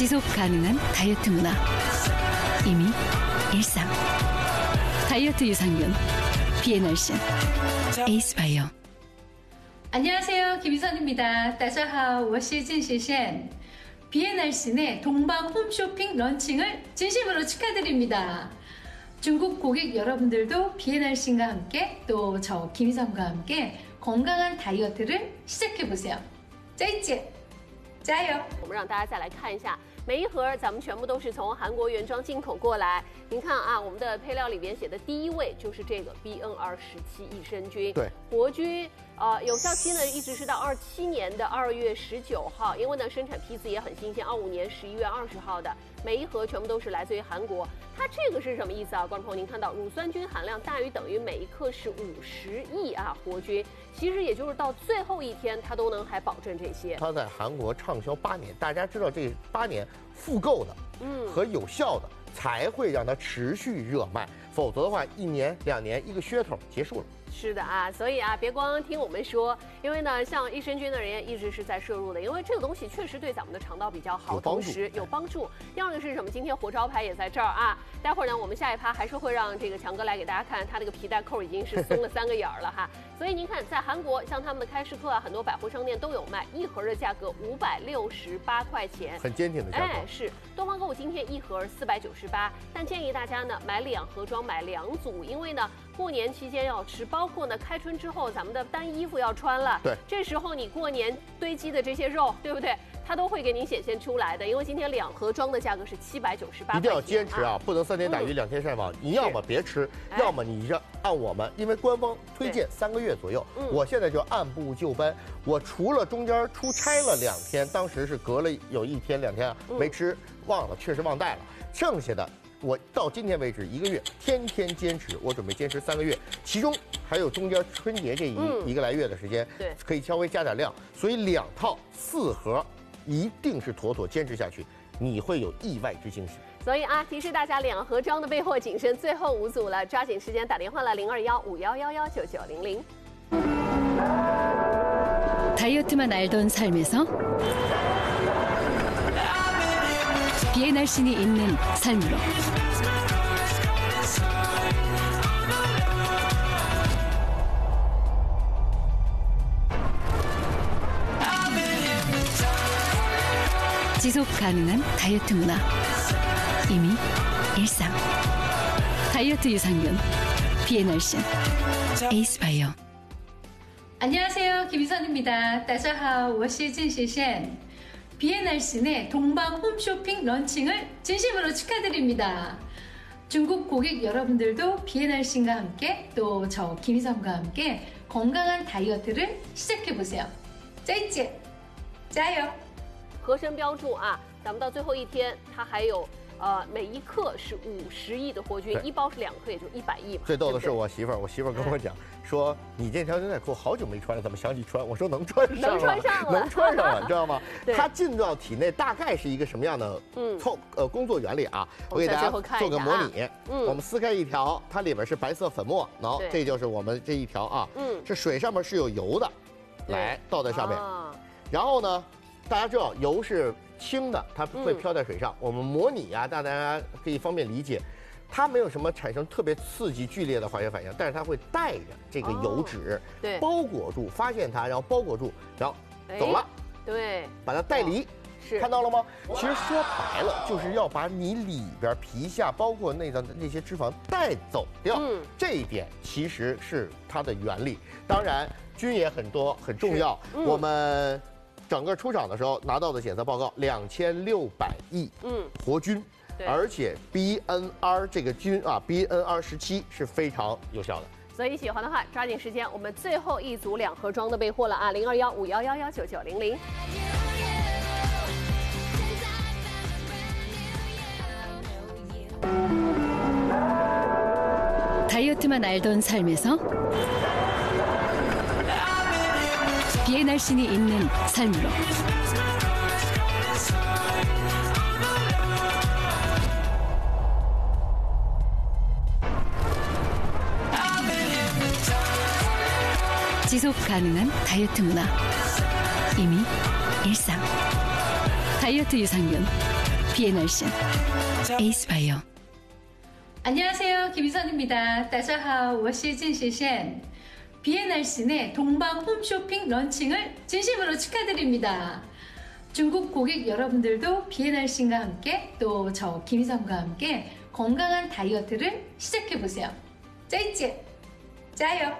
지속 가능한 다이어트 문화. 이미 일상. 다이어트 유산균. 비엔얼신. 에이스바이오. 안녕하세요, 김희선입니다. 大家好，我是郑学贤。 비엔얼신의 동방 홈쇼핑 런칭을 진심으로 축하드립니다. 중국 고객 여러분들도 비엔얼신과 함께 또 저 김희선과 함께 건강한 다이어트를 시작해보세요. 再见，加油！ 我们让大家再来看一下，每一盒咱们全部都是从韩国原装进口过来。您看啊，我们的配料里边写的第一位就是这个 BNR17益生菌， 对， 活菌。 有效期呢一直是到27年的2月19号，因为呢生产批次也很新鲜，25年11月20号的，每一盒全部都是来自于韩国。它这个是什么意思啊？观众朋友，您看到乳酸菌含量大于等于每一克是50亿啊活菌，其实也就是到最后一天它都能还保证这些。 它在韩国畅销8年，大家知道这8年复购的，和有效的才会让它持续热卖，否则的话1年2年一个噱头结束了。 是的啊，所以啊，别光听我们说，因为呢，像益生菌呢，人家一直是在摄入的，因为这个东西确实对咱们的肠道比较好，同时有帮助。第二个是什么？今天活招牌也在这儿啊。待会儿呢，我们下一趴还是会让这个强哥来给大家看，他这个皮带扣已经是松了3个眼儿了哈。所以您看，在韩国像他们的开市客啊，很多百货商店都有卖，一盒的价格568块钱， 很坚挺的价格。 哎，是东方购物今天一盒498，但建议大家呢买2盒装，买2组，因为呢过年期间要吃，包括呢开春之后咱们的单衣服要穿了， 对， 这时候你过年堆积的这些肉，对不对？它都会给您显现出来的，因为今天2盒装的价格是798， 一定要坚持啊，不能3天打鱼2天晒网。你要么别吃，要么你就按我们，因为官方推荐3个月左右，我现在就按部就班。我除了中间出差了2天，当时是隔了有1天2天啊没吃，忘了，确实忘带了，剩下的。 我到今天为止1个月，天天坚持，我准备坚持3个月，其中还有中间春节这一个来月的时间， 对， 可以稍微加点量，所以2套4盒，一定是妥妥坚持下去，你会有意外之惊喜。 所以啊，提示大家2盒装的备货谨慎，最后5组了，抓紧时间打电话了0215119900。 다이어트만 알던 삶에서 비엔얼신이 있는 삶으로. 지속 가능한 다이어트 문화. 이미 일상. 다이어트 유산균. 비엔얼신. 에이스바이오. 안녕하세요, 김희선입니다. 大家好，我是郑学贤。 비엔얼신의 동방 홈쇼핑 런칭을 진심으로 축하드립니다. 중국 고객 여러분들도 비엔얼신과 함께 또 저 김희선과 함께 건강한 다이어트를 시작해보세요. 再见，加油！ 盒身标注啊，咱们到最后一天，它还有每一克是50亿的活菌，一包是2克，也就100亿嘛。 最逗的是我媳妇儿跟我讲说，你这条牛仔裤好久没穿了，怎么想起穿？我说能穿上了， 能穿上了， 能穿上了，你知道吗？它进到体内大概是一个什么样的工作原理啊？我给大家做个模拟。我们撕开一条，它里边是白色粉末，喏，这就是我们这一条啊。这水上面是有油的，来倒在上面。然后呢，大家知道油是轻的，它会飘在水上。我们模拟啊，大家可以方便理解。 它没有什么产生特别刺激剧烈的化学反应，但是它会带着这个油脂， 对， 包裹住，发现它，然后包裹住，然后走了， 对， 把它带离， 是看到了吗？其实说白了，就是要把你里边皮下包括内脏的那些脂肪带走掉，这一点其实是它的原理。当然，菌也很多，很重要。我们整个出厂的时候拿到的检测报告，2600亿活菌。 而且 BNR 这个菌啊 ，BNR17是非常有效的。 所以喜欢的话，抓紧时间，我们最后一组2盒装的备货了啊，0215119900。 다이어트만 알던 삶에서 비엔얼신이 있는 삶으로. 지속 가능한 다이어트 문화. 이미 일상. 다이어트 유산균. 비엔알신 에이스바이오. 안녕하세요, 김희선입니다. 大家好，我是金谢贤。 비엔알신의 동방 홈쇼핑 런칭을 진심으로 축하드립니다. 중국 고객 여러분들도 비엔알신과 함께 또 저 김희선과 함께 건강한 다이어트를 시작해보세요. 짜이찌! 짜요!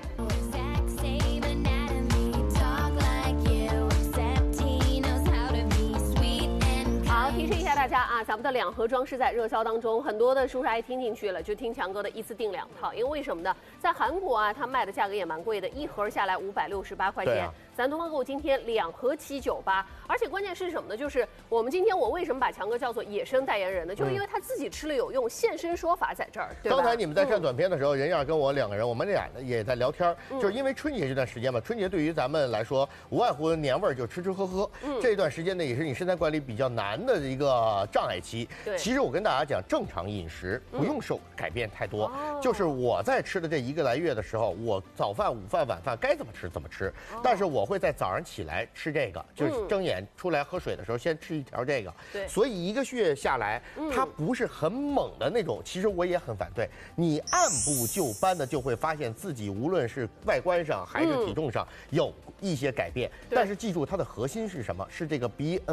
提示一下大家啊，咱们的2盒装是在热销当中，很多的叔叔阿姨听进去了，就听强哥的一次订2套，因为为什么呢？在韩国啊，它卖的价格也蛮贵的，1盒下来568块钱。咱东方购物今天2盒798，而且关键是什么呢？就是我们今天我为什么把强哥叫做野生代言人呢？就是因为他自己吃了有用，现身说法在这儿。对吧？ 刚才你们在看短片的时候，任燕跟我2个人，我们俩也在聊天，就是因为春节这段时间嘛，春节对于咱们来说，无外乎年味儿，就吃吃喝喝。这段时间呢，也是你身材管理比较难的一个障碍期。其实我跟大家讲，正常饮食不用受改变太多，就是我在吃的这1个来月的时候，我早饭、午饭、晚饭该怎么吃怎么吃，但是我会在早上起来吃这个，就是睁眼出来喝水的时候先吃1条这个。所以1个月下来，它不是很猛的那种。其实我也很反对，你按部就班的就会发现自己无论是外观上还是体重上有一些改变。但是记住，它的核心是什么？是这个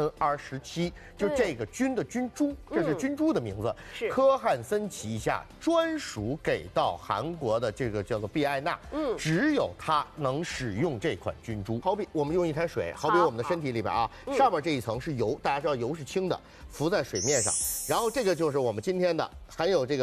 BNR17，就是这个菌的菌株，这是菌株的名字，科汉森旗下专属给到韩国的这个叫做必艾娜，只有它能使用这款菌株。好比我们用一滩水，好比我们的身体里边啊，上面这一层是油，大家知道油是轻的，浮在水面上，然后这个就是我们今天的含有这个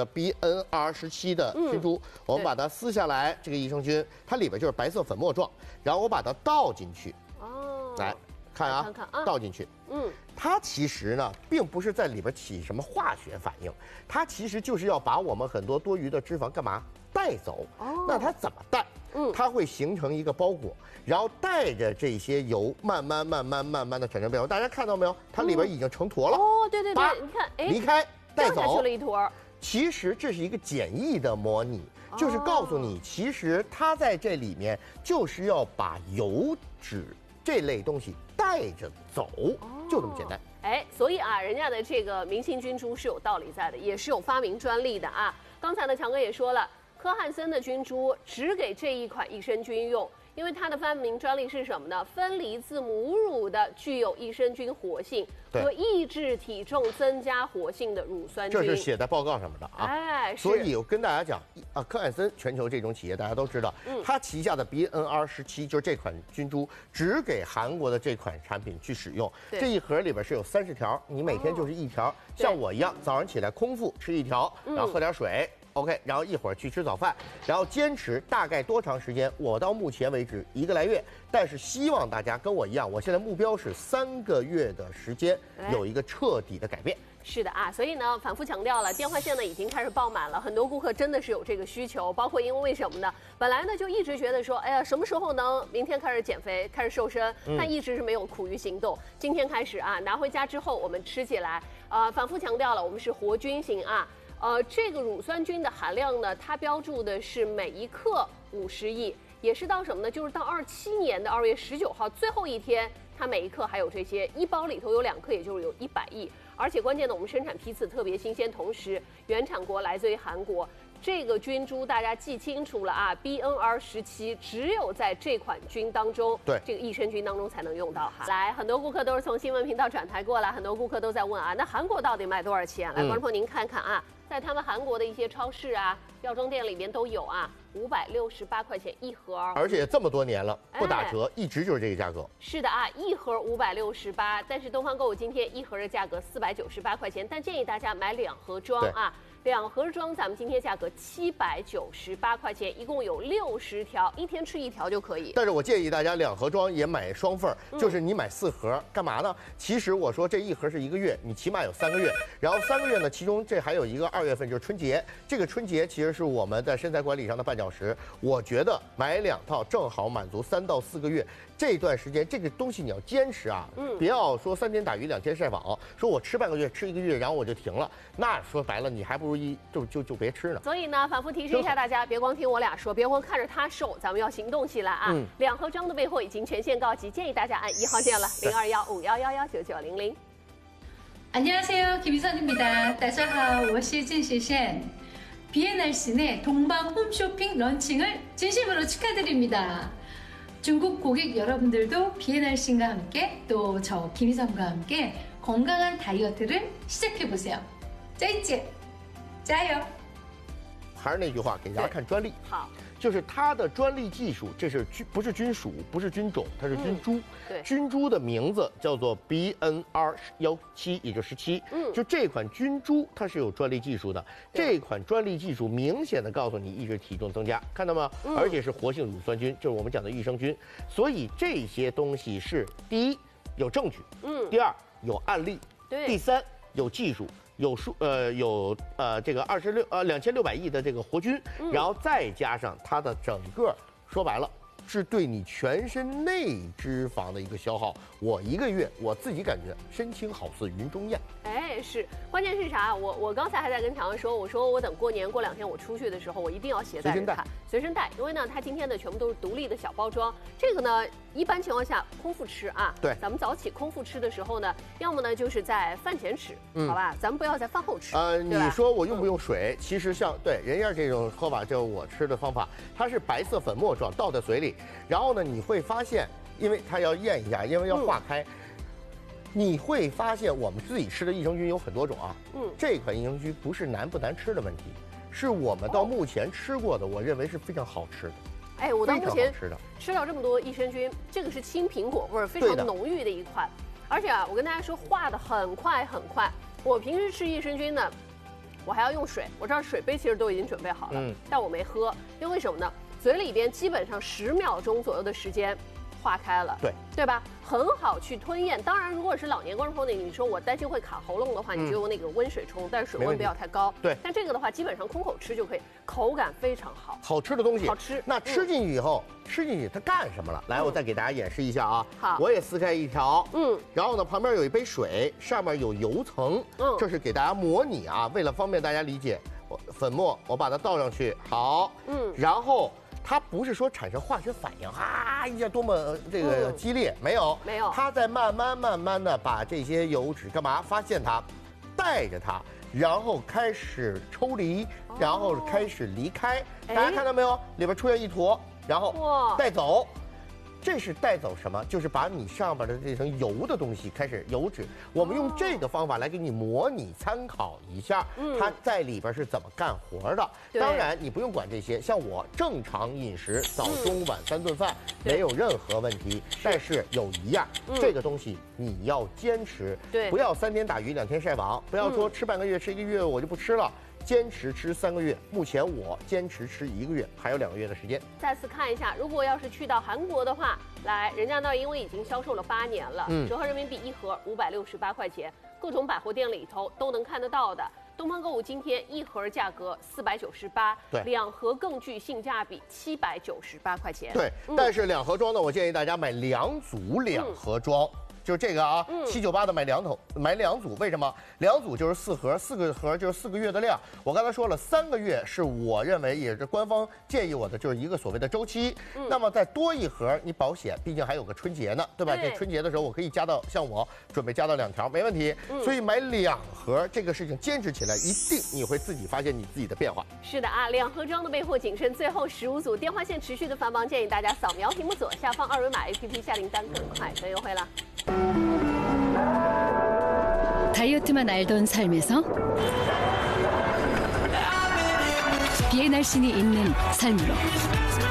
BNR17的菌株，我们把它撕下来，这个益生菌它里边就是白色粉末状，然后我把它倒进去，来看啊，倒进去，它其实呢并不是在里边起什么化学反应，它其实就是要把我们很多多余的脂肪干嘛带走。那它怎么带？它会形成一个包裹，然后带着这些油慢慢的产生变化。大家看到没有？它里边已经成坨了。 对，你看， 离开带走去了一坨。 其实这是一个简易的模拟，就是告诉你，其实它在这里面就是要把油脂这类东西带着走，就这么简单。 所以啊，人家的这个明星菌株是有道理在的，也是有发明专利的啊。刚才呢，强哥也说了。科汉森的菌株只给这一款益生菌用，因为它的发明专利是什么呢？分离自母乳的具有益生菌活性和抑制体重增加活性的乳酸菌。 这是写在报告上面的啊。所以我跟大家讲啊，科汉森全球这种企业大家都知道，它旗下的 BNR17就是这款菌株，只给韩国的这款产品去使用。这一盒里边是有30条，你每天就是1条，像我一样，早上起来空腹吃1条，然后喝点水。OK， 然后一会儿去吃早饭，然后坚持大概多长时间？我到目前为止1个来月，但是希望大家跟我一样，我现在目标是3个月的时间有一个彻底的改变。 是的啊，所以呢，反复强调了，电话线呢已经开始爆满了，很多顾客真的是有这个需求，包括因为什么呢？本来呢就一直觉得说，哎呀，什么时候能明天开始减肥，开始瘦身，但一直是没有苦于行动。今天开始啊，拿回家之后我们吃起来，反复强调了，我们是活菌型啊。这个乳酸菌的含量呢，它标注的是每1克50亿，也是到什么呢？就是到27年的2月19号最后一天，它每1克还有这些，1包里头有2克，也就是有100亿。而且关键的，我们生产批次特别新鲜，同时原产国来自于韩国。这个菌株大家记清楚了啊 ，BNR17只有在这款菌当中，这个益生菌当中才能用到哈。来，很多顾客都是从新闻频道转台过来，很多顾客都在问啊，那韩国到底卖多少钱？来，观众朋友您看看啊，在他们韩国的一些超市啊、药妆店里面都有啊，568块钱1盒， 而且这么多年了不打折，一直就是这个价格。 是的啊，1盒568，但是东方购物今天1盒的价格498块钱，但建议大家买2盒装啊。2盒装，咱们今天价格798块钱，一共有60条，一天吃1条就可以。 但是我建议大家2盒装也买双份，就是你买4盒，干嘛呢？其实我说这1盒是1个月，你起码有3个月，然后3个月呢，其中这还有一个2月份就是春节，这个春节其实是我们在身材管理上的绊脚石。我觉得买2套正好满足3到4个月。这段时间这个东西你要坚持啊，别要说3天打鱼2天晒网，说我吃半个月吃1个月然后我就停了，那说白了你还不如就别吃呢。 所以呢，反复提示一下大家，别光听我俩说，别光看着他瘦，咱们要行动起来啊！2盒装的备货已经全线告急，建议大家按1号键了，0215111990。 안녕하세요, 김희선입니다. 大家好，我是郑雪贤. B&RC 내 동방 홈쇼핑 런칭을 진심으로 축하드립니다. 중국 고객 여러분들도 B&RC과 함께 또 저 김희선과 함께 건강한 다이어트를 시작해보세요. 再见，加油！ 还是那句话，给大家看专利。 好， 就是它的专利技术，这是不是菌属，不是菌种，它是菌株。 对， 菌株的名字叫做 BNR17，也就17。就这款菌株它是有专利技术的。这款专利技术明显的告诉你抑制体重增加，看到吗？而且是活性乳酸菌，就是我们讲的益生菌。所以这些东西是第一有证据，第二有案例，第三有技术。有这个2600亿的这个活菌，然后再加上它的整个，说白了是对你全身内脂肪的一个消耗。我1个月我自己感觉身轻好似云中雁。 哎，是，关键是啥？我刚才还在跟强强说，我说我等过年过2天我出去的时候，我一定要携带着它，随身带，因为呢，它今天的全部都是独立的小包装。这个呢，一般情况下空腹吃啊， 对， 咱们早起空腹吃的时候呢，要么呢就是在饭前吃，好吧，咱们不要在饭后吃。 你说我用不用水？其实像对人家这种喝法，就我吃的方法，它是白色粉末状倒在嘴里，然后呢，你会发现，因为它要咽一下，因为要化开。你会发现我们自己吃的益生菌有很多种啊，这款益生菌不是难不难吃的问题，是我们到目前吃过的，我认为是非常好吃的。 哎，我到目前吃到这么多益生菌，这个是青苹果味儿非常浓郁的一款，而且啊，我跟大家说化的很快很快。我平时吃益生菌呢，我还要用水，我这儿水杯其实都已经准备好了，但我没喝，因为什么呢？嘴里边基本上10秒钟左右的时间。化开了，对吧？很好去吞咽。当然，如果是老年观众朋友，你说我担心会卡喉咙的话，你就用那个温水冲，但是水温不要太高。 对。 但这个的话，基本上空口吃就可以，口感非常好。 好吃的东西， 好吃。 那吃进去以后，吃进去它干什么了？来，我再给大家演示一下啊。 好。 我也撕开一条，然后呢，旁边有一杯水，上面有油层，这是给大家模拟啊，为了方便大家理解，粉末我把它倒上去，好，然后。它不是说产生化学反应，一下多么这个激烈，没有，它在慢慢的把这些油脂干嘛？发现它，带着它，然后开始抽离，然后开始离开。大家看到没有？里边出现一坨，然后带走。这是带走什么？就是把你上边的这层油的东西开始油脂。我们用这个方法来给你模拟参考一下，它在里边是怎么干活的。当然你不用管这些，像我正常饮食，早中晚3顿饭没有任何问题。但是有一样，这个东西你要坚持，不要3天打鱼2天晒网，不要说吃半个月吃1个月我就不吃了。坚持吃3个月，目前我坚持吃1个月，还有2个月的时间。 再次看一下，如果要是去到韩国的话，来，人家那因为已经销售了8年了，折合人民币1盒568块钱，各种百货店里头都能看得到的。东方购物今天1盒价格498，对，2盒更具性价比798块钱。 对，但是2盒装呢，我建议大家买2组2盒装。就是这个啊，798的买2组，为什么？2组就是4盒，4个盒就是4个月的量。我刚才说了，3个月是我认为也是官方建议我的，就是一个所谓的周期。那么再多1盒，你保险，毕竟还有个春节呢，对吧？这春节的时候我可以加到，像我准备加到2条，没问题。所以买2盒这个事情坚持起来，一定你会自己发现你自己的变化。 是的啊，2盒装的备货谨慎，最后15组，电话线持续的繁忙，建议大家扫描屏幕左下方2维码 APP 下订单更快更优惠了。 다이어트만 알던 삶에서 B&RC이 있는 삶으로